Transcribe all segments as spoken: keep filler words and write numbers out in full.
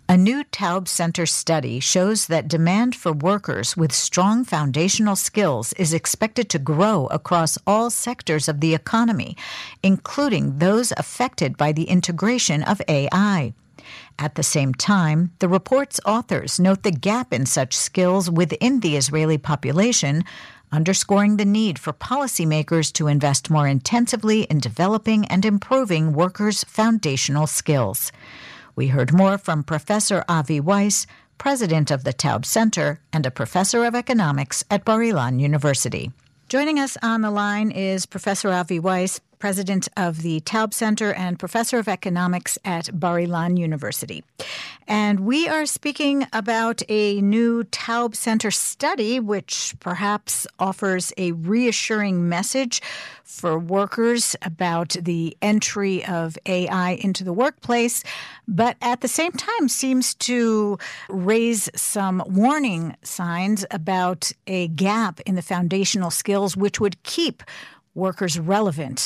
A new Taub Center study shows that demand for workers with strong foundational skills is expected to grow across all sectors of the economy, including those affected by the integration of A I. At the same time, the report's authors note the gap in such skills within the Israeli population, underscoring the need for policymakers to invest more intensively in developing and improving workers' foundational skills. We heard more from Professor Avi Weiss, president of the Taub Center and a professor of economics at Bar-Ilan University. Joining us on the line is Professor Avi Weiss, president of the Taub Center and professor of economics at Bar-Ilan University. And we are speaking about a new Taub Center study, which perhaps offers a reassuring message for workers about the entry of A I into the workplace, but at the same time seems to raise some warning signs about a gap in the foundational skills which would keep workers relevant.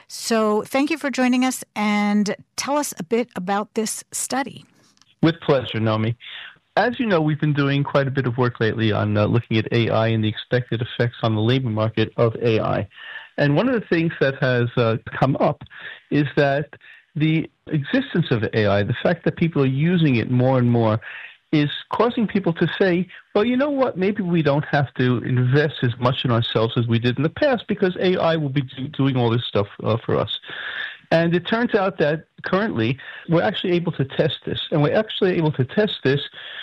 So thank you for joining us, and tell us a bit about this study. With pleasure, Naomi. As you know, we've been doing quite a bit of work lately on uh, looking at A I and the expected effects on the labor market of A I. And one of the things that has uh, come up is that the existence of A I, the fact that people are using it more and more, is causing people to say, well, you know what, maybe we don't have to invest as much in ourselves as we did in the past because A I will be do- doing all this stuff uh, for us. And it turns out that currently we're actually able to test this. And we're actually able to test this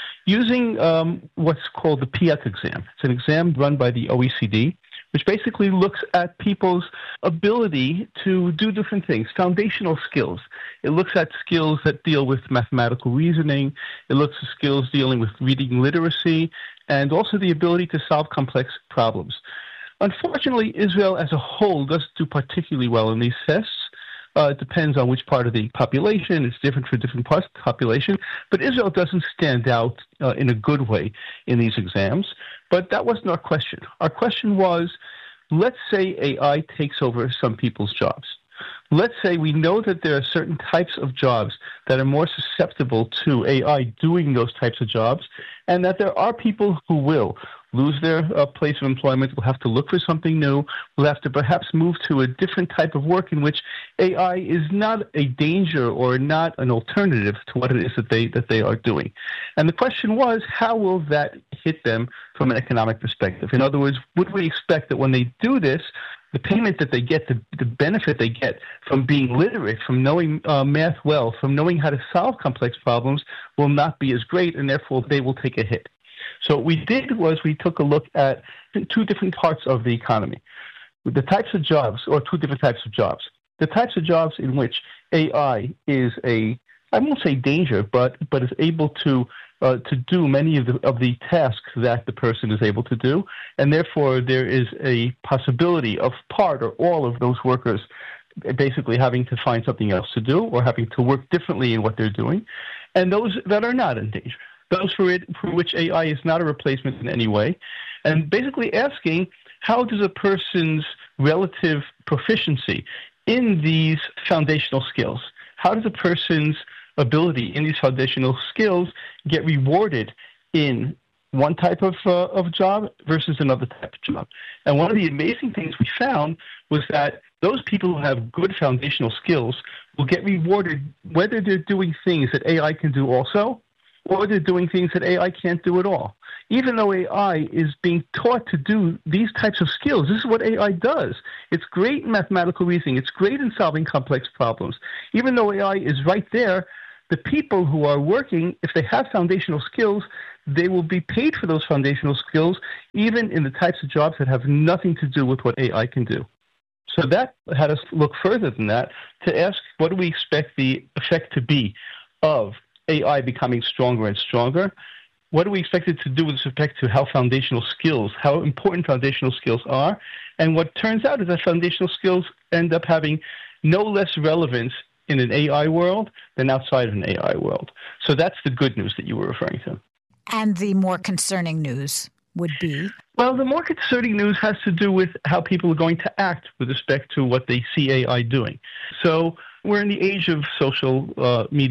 using um, what's called the P I A C exam. It's an exam run by the O E C D, which basically looks at people's ability to do different things, foundational skills. It looks at skills that deal with mathematical reasoning. It looks at skills dealing with reading literacy, and also the ability to solve complex problems. Unfortunately, Israel as a whole doesn't do particularly well in these tests. Uh, it depends on which part of the population. It's different for different parts of the population. But Israel doesn't stand out uh, in a good way in these exams. But that wasn't our question. Our question was, let's say A I takes over some people's jobs. Let's say we know that there are certain types of jobs that are more susceptible to A I doing those types of jobs, and that there are people who will lose their uh, place of employment, will have to look for something new, will have to perhaps move to a different type of work in which A I is not a danger or not an alternative to what it is that they that they are doing. And the question was, how will that hit them from an economic perspective? In other words, would we expect that when they do this, the payment that they get, the, the benefit they get from being literate, from knowing uh, math well, from knowing how to solve complex problems will not be as great, and therefore they will take a hit. So what we did was we took a look at two different parts of the economy, the types of jobs, or two different types of jobs. The types of jobs in which A I is a, I won't say danger, but but is able to uh, to do many of the of the tasks that the person is able to do, and therefore there is a possibility of part or all of those workers basically having to find something else to do or having to work differently in what they're doing, and those that are not in danger. Those for, it, for which A I is not a replacement in any way, and basically asking, how does a person's relative proficiency in these foundational skills, how does a person's ability in these foundational skills get rewarded in one type of uh, of job versus another type of job? And one of the amazing things we found was that those people who have good foundational skills will get rewarded whether they're doing things that A I can do also, or they're doing things that A I can't do at all. Even though A I is being taught to do these types of skills, this is what A I does. It's great in mathematical reasoning. It's great in solving complex problems. Even though A I is right there, the people who are working, if they have foundational skills, they will be paid for those foundational skills, even in the types of jobs that have nothing to do with what A I can do. So that had us look further than that to ask, what do we expect the effect to be of A I becoming stronger and stronger? What do we expect it to do with respect to how foundational skills, how important foundational skills are? And what turns out is that foundational skills end up having no less relevance in an A I world than outside of an A I world. So that's the good news that you were referring to. And the more concerning news would be? Well, the more concerning news has to do with how people are going to act with respect to what they see A I doing. So we're in the age of social uh, media.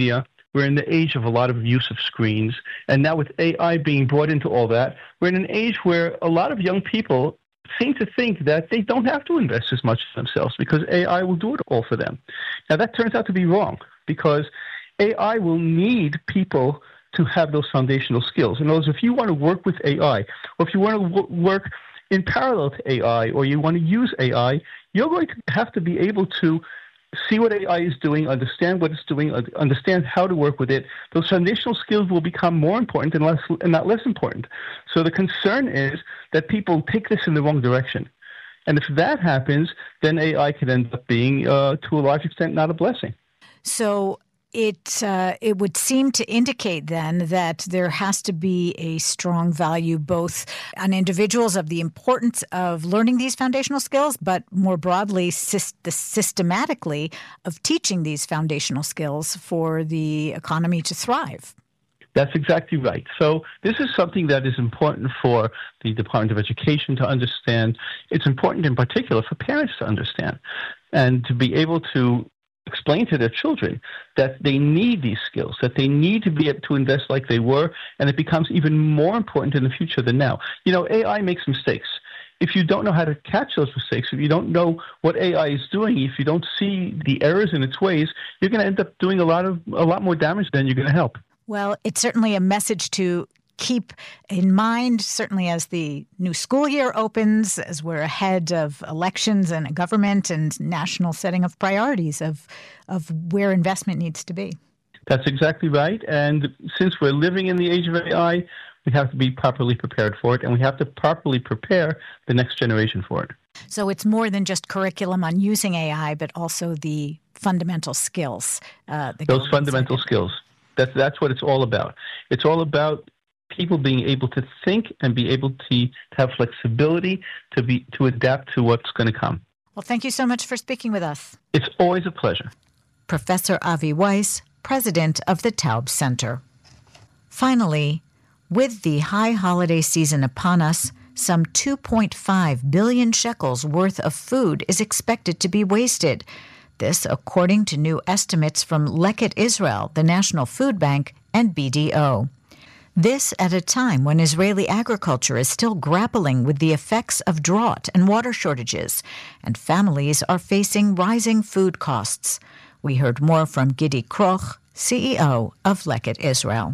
We're in the age of a lot of use of screens. And now with A I being brought into all that, we're in an age where a lot of young people seem to think that they don't have to invest as much themselves because A I will do it all for them. Now, that turns out to be wrong because A I will need people to have those foundational skills. In other words, if you want to work with A I, or if you want to w- work in parallel to A I, or you want to use A I, you're going to have to be able to see what A I is doing, understand what it's doing, understand how to work with it. Those foundational skills will become more important and, less, and not less important. So the concern is that people take this in the wrong direction. And if that happens, then A I could end up being, uh, to a large extent, not a blessing. So it uh, it would seem to indicate then that there has to be a strong value both on individuals of the importance of learning these foundational skills, but more broadly, syst- systematically of teaching these foundational skills for the economy to thrive. That's exactly right. So this is something that is important for the Department of Education to understand. It's important in particular for parents to understand and to be able to explain to their children that they need these skills, that they need to be able to invest like they were, and it becomes even more important in the future than now. You know, A I makes mistakes. If you don't know how to catch those mistakes, if you don't know what A I is doing, if you don't see the errors in its ways, you're going to end up doing a lot of a lot more damage than you're going to help. Well, it's certainly a message to keep in mind, certainly as the new school year opens, as we're ahead of elections and a government and national setting of priorities of of where investment needs to be. That's exactly right. And since we're living in the age of A I, we have to be properly prepared for it, and we have to properly prepare the next generation for it. So it's more than just curriculum on using A I, but also the fundamental skills. Uh, that Those fundamental skills. That's, that's what it's all about. It's all about people being able to think and be able to, to have flexibility to be to adapt to what's going to come. Well, thank you so much for speaking with us. It's always a pleasure. Professor Avi Weiss, president of the Taub Center. Finally, with the high holiday season upon us, some two point five billion shekels worth of food is expected to be wasted. This, according to new estimates from Lekit Israel, the National Food Bank, and B D O. This at a time when Israeli agriculture is still grappling with the effects of drought and water shortages, and families are facing rising food costs. We heard more from Gidi Kroch, C E O of Lekit Israel.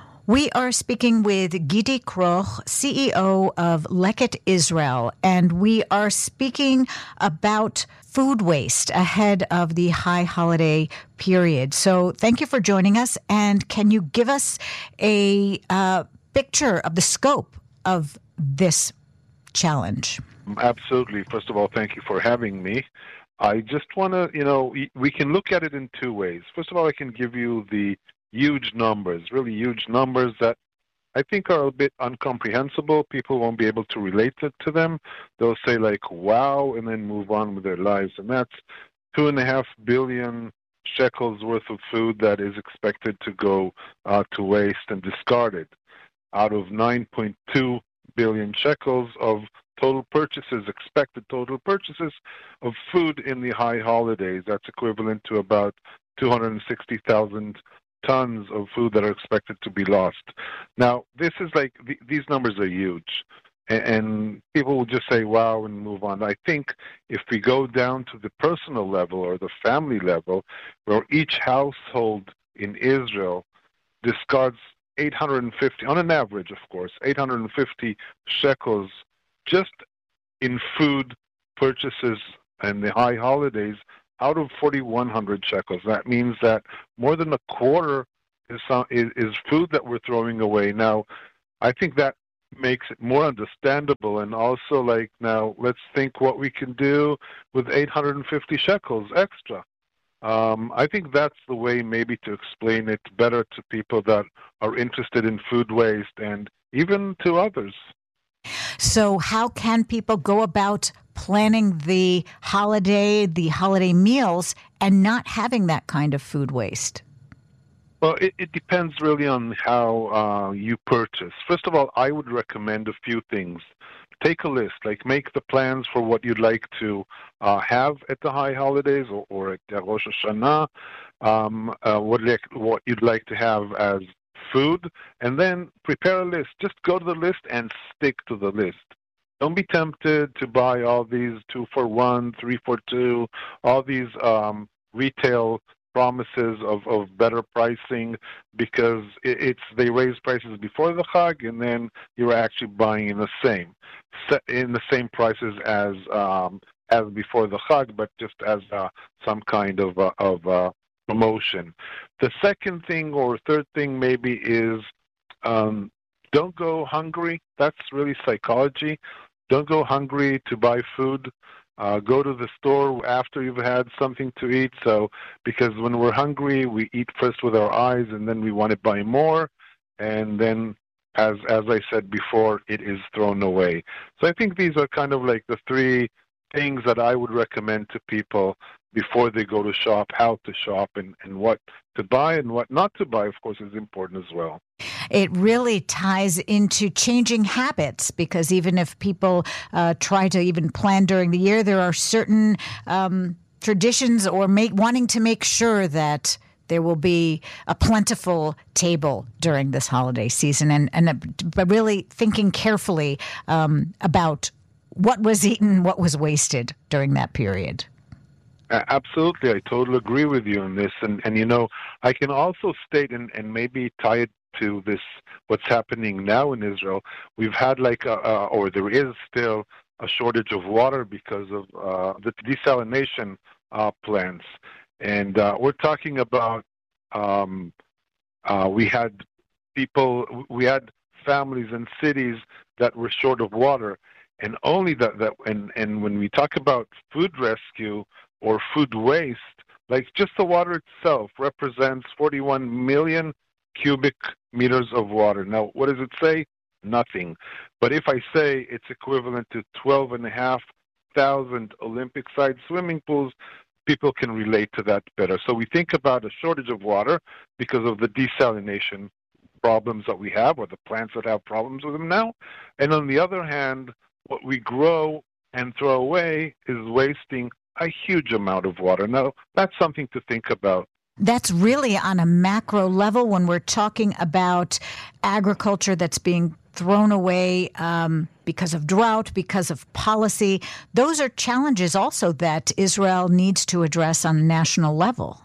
We are speaking with Gidi Kroch, C E O of Lekit Israel, and we are speaking about food waste ahead of the high holiday period. So thank you for joining us, and can you give us a uh, picture of the scope of this challenge? Absolutely. First of all, thank you for having me. I just want to, you know, we can look at it in two ways. First of all, I can give you the huge numbers, really huge numbers that I think are a bit incomprehensible. People won't be able to relate it to them. They'll say like, wow, and then move on with their lives. And that's two and a half billion shekels worth of food that is expected to go uh, to waste and discarded out of nine point two billion shekels of total purchases, expected total purchases of food in the high holidays. That's equivalent to about two hundred sixty thousand tons of food that are expected to be lost. Now, this is like, th- these numbers are huge. And, and people will just say, wow, and move on. I think if we go down to the personal level or the family level, where each household in Israel discards eight hundred fifty, on an average, of course, eight hundred fifty shekels just in food purchases and the high holidays, out of forty-one hundred shekels. That means that more than a quarter is, some, is is food that we're throwing away. Now, I think that makes it more understandable, and also like, now let's think what we can do with eight hundred fifty shekels extra. Um, I think that's the way maybe to explain it better to people that are interested in food waste and even to others. So how can people go about planning the holiday, the holiday meals, and not having that kind of food waste? Well, it, it depends really on how uh, you purchase. First of all, I would recommend a few things. take a list, like make the plans for what you'd like to uh, have at the high holidays or, or at the Rosh Hashanah, um, uh, what, what you'd like to have as food, and then prepare a list. Just go to the list and stick to the list. Don't be tempted to buy all these two for one, three for two, all these um, retail promises of, of better pricing, because it, it's they raise prices before the Chag, and then you're actually buying in the same in the same prices as um, as before the Chag, but just as uh, some kind of uh, of uh, promotion. The second thing or third thing maybe is um, don't go hungry. That's really psychology. Don't go hungry to buy food. Uh, go to the store after you've had something to eat. So, because when we're hungry, we eat first with our eyes, and then we want to buy more, and then, as as I said before, it is thrown away. So I think these are kind of like the three things that I would recommend to people before they go to shop, how to shop, and, and what to buy and what not to buy, of course, is important as well. It really ties into changing habits, because even if people uh, try to even plan during the year, there are certain um, traditions or make, wanting to make sure that there will be a plentiful table during this holiday season, and, and uh, but really thinking carefully um, about what was eaten, what was wasted during that period. Absolutely. I totally agree with you on this. And, and you know, I can also state, and, and maybe tie it to this, what's happening now in Israel. We've had like, a, a, or there is still a shortage of water because of uh, the desalination uh, plants. And uh, we're talking about, um, uh, we had people, we had families and cities that were short of water. And only that, that and, and when we talk about food rescue or food waste, like just the water itself represents forty-one million cubic meters of water. Now, what does it say? Nothing. But if I say it's equivalent to twelve and a half thousand Olympic-sized swimming pools, people can relate to that better. So we think about a shortage of water because of the desalination problems that we have, or the plants that have problems with them now. And on the other hand, what we grow and throw away is wasting a huge amount of water. Now, that's something to think about. That's really on a macro level when we're talking about agriculture that's being thrown away um, because of drought, because of policy. Those are challenges also that Israel needs to address on a national level.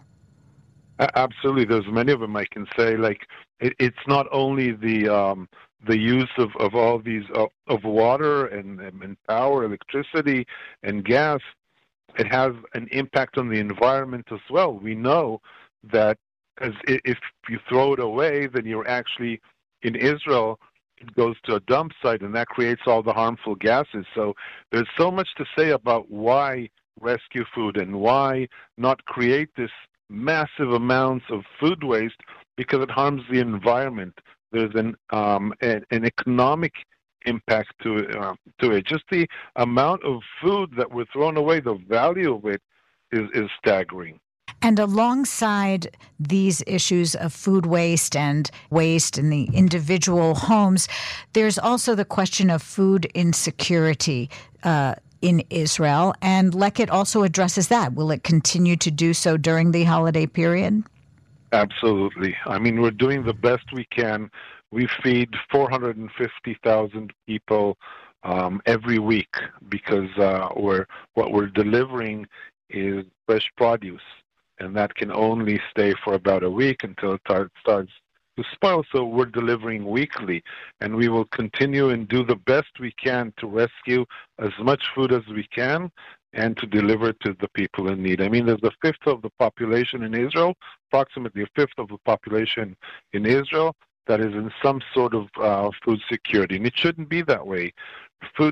Absolutely. There's many of them I can say. Like, it, it's not only the um, the use of, of all these, uh, of water and, and power, electricity and gas. It has an impact on the environment as well. We know that as if you throw it away, then you're actually, in Israel, it goes to a dump site, and that creates all the harmful gases. So there's so much to say about why rescue food and why not create this massive amounts of food waste, because it harms the environment. There's an um, an, an economic impact to uh, to it. Just the amount of food that we're throwing away, the value of it is, is staggering. And alongside these issues of food waste and waste in the individual homes, there's also the question of food insecurity uh, in Israel. And Leket also addresses that. Will it continue to do so during the holiday period? Absolutely. I mean, we're doing the best we can. We feed four hundred fifty thousand people um, every week because uh, we're, what we're delivering is fresh produce, and that can only stay for about a week until it tar- starts to spoil. So we're delivering weekly, and we will continue and do the best we can to rescue as much food as we can and to deliver to the people in need. I mean, there's a fifth of the population in Israel, approximately a fifth of the population in Israel, that is in some sort of uh, food security. And it shouldn't be that way. Food